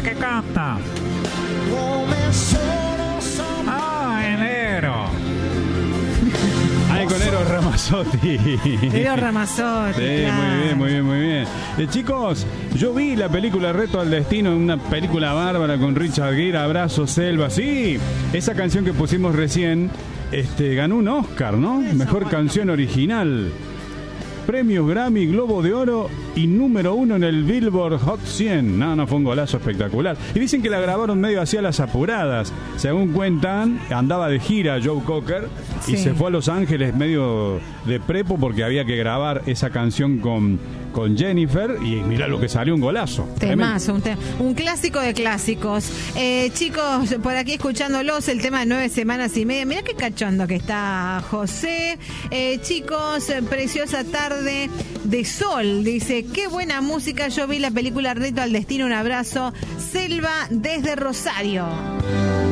tema que canta. Ah, enero. Ay, con Eros Ramazzotti. Eros Ramazzotti. Sí, claro. muy bien. Chicos, yo vi la película Reto al Destino, una película bárbara con Richard Gere, Abrazo Selva. Sí, esa canción que pusimos recién ganó un Oscar, ¿no? Mejor canción original. Premios Grammy, Globo de Oro y número 1 en el Billboard Hot 100. No, fue un golazo espectacular. Y dicen que la grabaron medio así a las apuradas. Según cuentan, andaba de gira Joe Cocker y se fue a Los Ángeles medio de prepo porque había que grabar esa canción con Jennifer y mirá lo que salió, un golazo. Temazo, un clásico de clásicos. Chicos, por aquí escuchándolos, el tema de 9 semanas y media. Mirá qué cachondo que está José. Chicos, preciosa tarde de sol. Dice, qué buena música. Yo vi la película Reto al Destino. Un abrazo. Selva desde Rosario.